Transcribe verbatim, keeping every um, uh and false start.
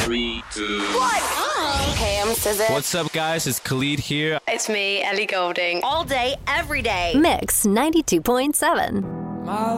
Three, two, What? Oh. Hey, I'm S Z A. What's up, guys? It's Khalid here. It's me, Ellie Goulding. All day, every day. Mix ninety-two point seven.